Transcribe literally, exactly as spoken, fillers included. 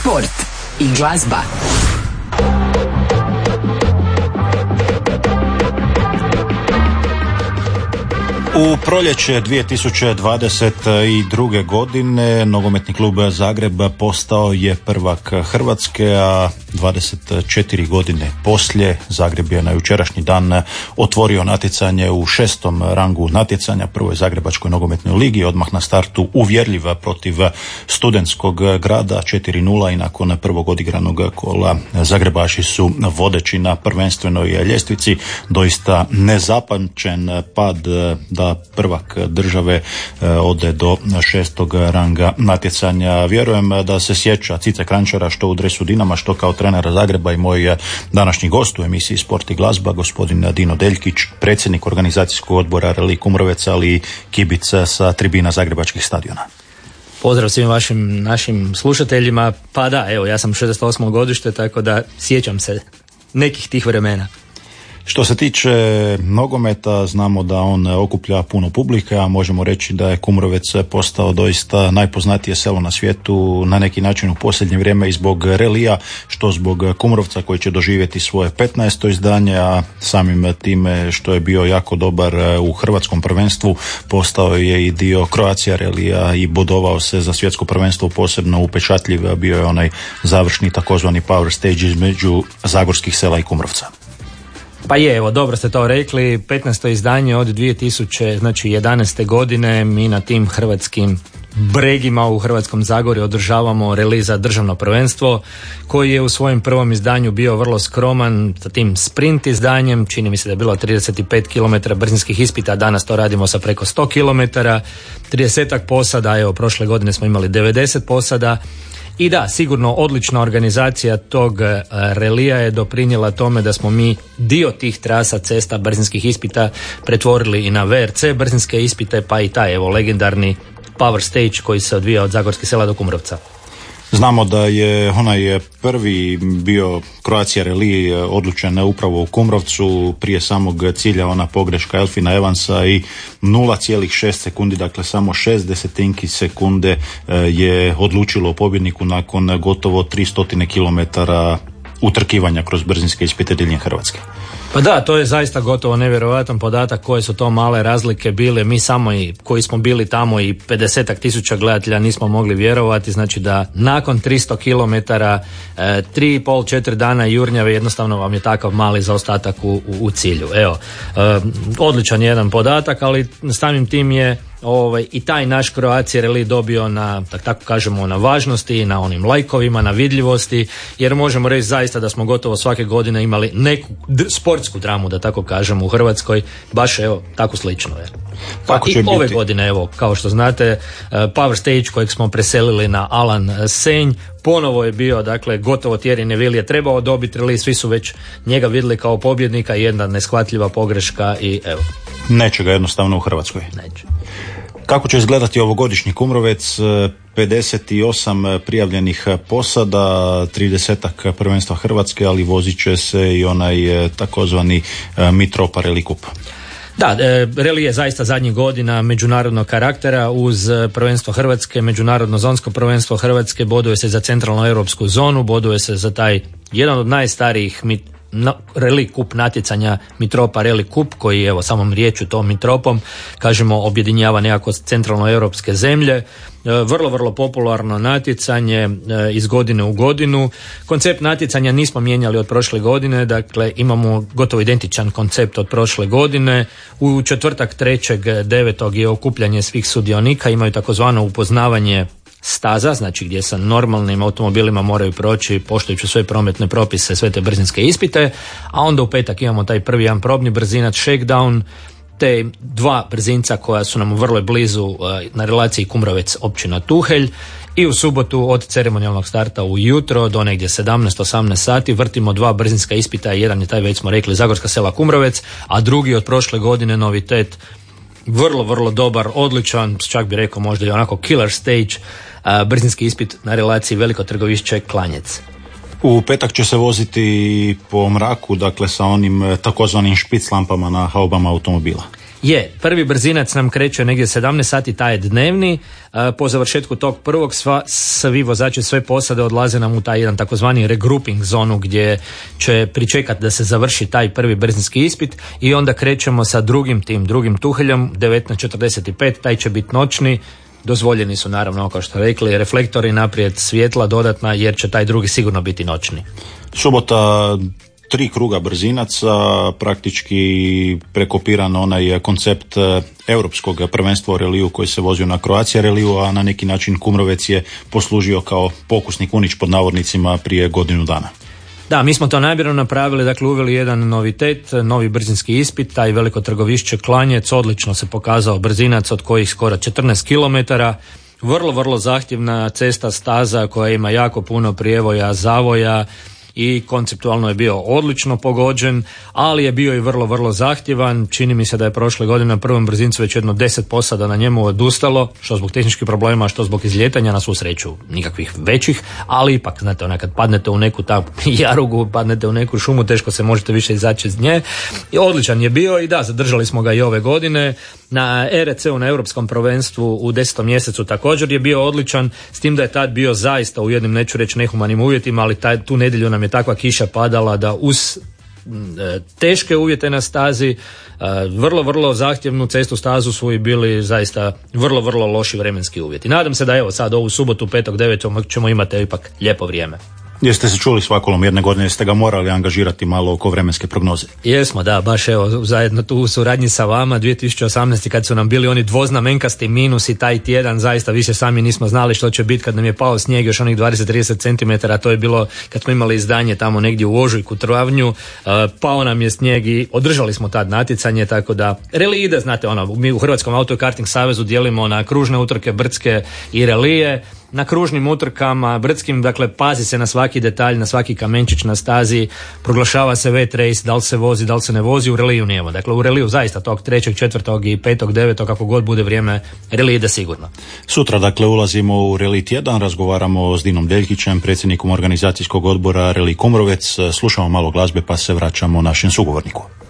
sport i glazba. U proljeće dvije tisuće dvadeset druge. godine nogometni klub Zagreb postao je prvak Hrvatske, a dvadeset četiri godine poslije Zagreb je na jučerašnji dan otvorio natjecanje u šestom rangu natjecanja prvoj Zagrebačkoj nogometnoj ligi, odmah na startu uvjerljiva protiv Studentskog grada četiri nula i nakon prvog odigranog kola Zagrebaši su vodeći na prvenstvenoj ljestvici. Doista nezapamćen pad da prvak države ode do šestog ranga natjecanja. Vjerujem da se sjeća Cice Kranjčara što u dresu Dinama, što kao trener Zagreba i moj današnji gost u emisiji Sport i glazba, gospodin Dino Deljkić, predsjednik organizacijskog odbora Relij Kumrovec, ali i kibica sa tribina zagrebačkih stadiona. Pozdrav svim vašim našim slušateljima. Pa da, evo, ja sam šezdeset osmo godište, tako da sjećam se nekih tih vremena. Što se tiče nogometa, znamo da on okuplja puno publike, a možemo reći da je Kumrovec postao doista najpoznatije selo na svijetu, na neki način u posljednje vrijeme i zbog relija, što zbog Kumrovca koji će doživjeti svoje petnaesto izdanje, a samim time što je bio jako dobar u hrvatskom prvenstvu, postao je i dio Croatia relija i bodovao se za svjetsko prvenstvo, posebno upečatljiv bio je onaj završni takozvani power stage između zagorskih sela i Kumrovca. Pa je, evo, dobro ste to rekli, petnaesto izdanje od dvije tisuće jedanaeste. godine mi na tim hrvatskim bregima u Hrvatskom Zagorju održavamo relij za državno prvenstvo, koji je u svojem prvom izdanju bio vrlo skroman, sa tim sprint izdanjem, čini mi se da je bilo trideset pet kilometara brzinskih ispita, danas to radimo sa preko sto kilometara, tridesetak posada, evo, prošle godine smo imali devedeset posada. I da, sigurno odlična organizacija tog relija je doprinijela tome da smo mi dio tih trasa cesta brzinskih ispita pretvorili i na V R C brzinske ispite, pa i taj, evo, legendarni power stage koji se odvija od Zagorskih sela do Kumrovca. Znamo da je onaj prvi bio Croatia relij odlučen upravo u Kumrovcu, prije samog cilja ona pogreška Elfina Evansa i nula zarez šest sekundi, dakle samo šest desetinki sekunde je odlučilo o pobjedniku nakon gotovo tristo kilometara utrkivanja kroz brzinske ispite diljem Hrvatske. Pa da, to je zaista gotovo nevjerojatan podatak koje su to male razlike bile. Mi samo i koji smo bili tamo i pedesetak tisuća gledatelja nismo mogli vjerovati, znači da nakon tristo kilometara, tri i pol, četiri dana jurnjave, jednostavno vam je takav mali zaostatak u, u, u cilju. Evo, e, odličan jedan podatak, ali samim tim je Ovaj, i taj naš Croatia relij dobio na, tak, tako kažemo, na važnosti, na onim lajkovima, na vidljivosti, jer možemo reći zaista da smo gotovo svake godine imali neku d- sportsku dramu, da tako kažemo, u Hrvatskoj, baš evo tako slično je. Pa i biti? Ove godine, evo, kao što znate, Power Stage kojeg smo preselili na Alan Senj, ponovo je bio, dakle, gotovo Thierry Neuville je trebao dobiti relij, svi su već njega vidjeli kao pobjednika, jedna neshvatljiva pogreška i evo. Neće ga jednostavno u Hrvatskoj. Neće. Kako će izgledati ovogodišnji Kumrovec? pedeset osam prijavljenih posada, tridesetak prvenstva Hrvatske, ali vozit će se i onaj takozvani Mitropa Relij Kup. Da, relij je zaista zadnjih godina međunarodnog karaktera, uz prvenstvo Hrvatske, međunarodno zonsko prvenstvo Hrvatske, boduje se za centralnu europsku zonu, boduje se za taj jedan od najstarijih mit No, Relij Kup natjecanja Mitropa Relij Kup, koji evo samom riječju tom Mitropom kažemo objedinjava nekako centralnoeuropske zemlje. Vrlo, vrlo popularno natjecanje iz godine u godinu. Koncept natjecanja nismo mijenjali od prošle godine, dakle imamo gotovo identičan koncept od prošle godine. U četvrtak trećeg devetog je okupljanje svih sudionika, imaju takozvano upoznavanje staza, znači gdje sa normalnim automobilima moraju proći poštujući sve prometne propise, sve te brzinske ispite, a onda u petak imamo taj prvi jedan probni brzinac shakedown, te dva brzinca koja su nam vrlo blizu na relaciji Kumrovec općina Tuhelj, i u subotu od ceremonijalnog starta ujutro do negdje sedamnaest osamnaest sati vrtimo dva brzinska ispita, jedan je taj, već smo rekli, Zagorska sela Kumrovec, a drugi od prošle godine novitet, vrlo, vrlo dobar, odličan, čak bi rekao možda i onako killer stage, brzinski ispit na relaciji Veliko Trgovišće Klanjec. U petak će se voziti po mraku, dakle sa onim takozvanim špic lampama na haubama automobila. Je, prvi brzinac nam kreće negdje sedamnaest sati, taj je dnevni. Po završetku tog prvog sva, svi vozači, sve posade odlaze nam u taj jedan takozvani regrouping zonu gdje će pričekati da se završi taj prvi brzinski ispit i onda krećemo sa drugim tim, drugim tuheljom, devetnaest četrdeset pet, taj će biti noćni. Dozvoljeni su naravno, kao što rekli, reflektori naprijed, svjetla dodatna, jer će taj drugi sigurno biti noćni. Subota, tri kruga brzinaca, praktički prekopiran onaj koncept europskog prvenstva u reliju koji se vozio na Croatia reliju, a na neki način Kumrovec je poslužio kao pokusni kunić pod navodnicima prije godinu dana. Da, mi smo to namjerno napravili, dakle uveli jedan novitet, novi brzinski ispit, taj Veliko Trgovišće Klanjec, odlično se pokazao brzinac od kojih skoro četrnaest kilometara, vrlo, vrlo zahtjevna cesta, staza koja ima jako puno prijevoja, zavoja, i konceptualno je bio odlično pogođen, ali je bio i vrlo, vrlo zahtjevan. Čini mi se da je prošle godine na prvom brzincu već jedno deset posada na njemu odustalo, što zbog tehničkih problema, što zbog izljetanja, na svu sreću nikakvih većih, ali ipak, znate, ona kad padnete u neku ta jarugu, padnete u neku šumu, teško se možete više izaći iz nje. I odličan je bio i da, zadržali smo ga i ove godine. Na E R C-u, na Europskom prvenstvu u desetom mjesecu također je bio odličan, s tim da je tad bio zaista u jednim, neću reći nehumanim uvjetima, ali taj, tu nedjelju nam je takva kiša padala da uz e, teške uvjete na stazi, e, vrlo, vrlo zahtjevnu cestu stazu su i bili zaista vrlo, vrlo loši vremenski uvjeti. Nadam se da evo sad ovu subotu petog devetog ćemo imati ipak lijepo vrijeme. Jeste se čuli s Vakulom jedne godine, jeste ga morali angažirati malo oko vremenske prognoze? Jesmo, da, baš evo, zajedno tu u suradnji sa vama dvije tisuće osamnaeste kad su nam bili oni dvoznamenkasti minusi taj tjedan, zaista više sami nismo znali što će biti kad nam je pao snijeg još onih dvadeset do trideset centimetara, to je bilo kad smo imali izdanje tamo negdje u ožujku, travnju, pao nam je snijeg i održali smo tad natjecanje, tako da reli ide, znate, ono, mi u Hrvatskom auto i karting savezu dijelimo na kružne utrke, brdske i relije. Na kružnim utrkama, brdskim, dakle, pazi se na svaki detalj, na svaki kamenčić na stazi, proglašava se wet race, da li se vozi, da li se ne vozi, u reliju nijemo. Dakle, u reliju zaista tog trećeg, četvrtog i petog, devetog, kako god bude vrijeme, reli ide sigurno. Sutra, dakle, ulazimo u Reli tjedan, razgovaramo s Dinom Deljkićem, predsjednikom organizacijskog odbora Reli Kumrovec, slušamo malo glazbe pa se vraćamo našem sugovorniku.